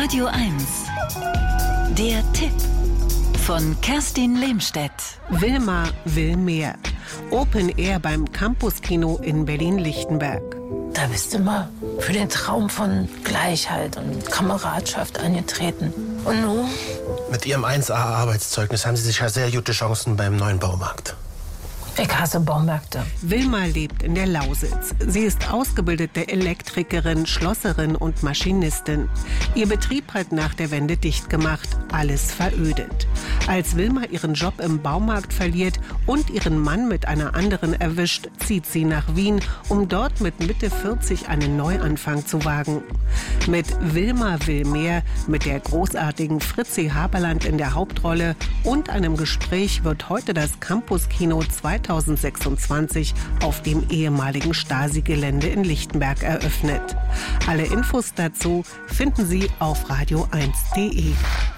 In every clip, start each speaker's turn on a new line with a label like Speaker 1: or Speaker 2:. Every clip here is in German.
Speaker 1: Radio 1. Der Tipp von Kerstin Lehmstedt.
Speaker 2: Wilma will mehr. Open Air beim Campus-Kino in Berlin-Lichtenberg.
Speaker 3: Da bist du mal für den Traum von Gleichheit und Kameradschaft angetreten. Und nun?
Speaker 4: Mit Ihrem 1A-Arbeitszeugnis haben Sie sicher sehr gute Chancen beim neuen Baumarkt.
Speaker 3: Ich hasse Baumärkte.
Speaker 2: Wilma lebt in der Lausitz. Sie ist ausgebildete Elektrikerin, Schlosserin und Maschinistin. Ihr Betrieb hat nach der Wende dicht gemacht, alles verödet. Als Wilma ihren Job im Baumarkt verliert und ihren Mann mit einer anderen erwischt, zieht sie nach Wien, um dort mit Mitte 40 einen Neuanfang zu wagen. Mit Wilma will mehr, mit der großartigen Fritzi Haberland in der Hauptrolle und einem Gespräch wird heute das Campus-Kino 2026 auf dem ehemaligen Stasi-Gelände in Lichtenberg eröffnet. Alle Infos dazu finden Sie auf radio1.de.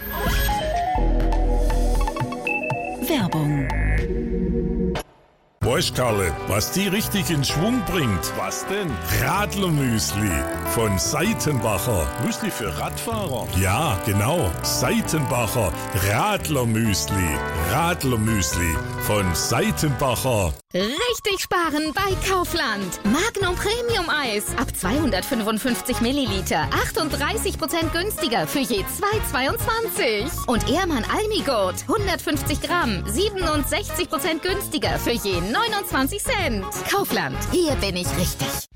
Speaker 1: Werbung.
Speaker 5: Weißt Karle, was die richtig in Schwung bringt? Was denn? Radlermüsli von Seitenbacher. Müsli für Radfahrer? Ja, genau. Seitenbacher Radlermüsli. Radlermüsli von Seitenbacher.
Speaker 6: Richtig sparen bei Kaufland. Magnum Premium Eis ab 255 Milliliter. 38% günstiger für je 2,22. Und Ehrmann Almigurt 150 Gramm. 67% günstiger für je 29 Cent. Kaufland, hier bin ich richtig.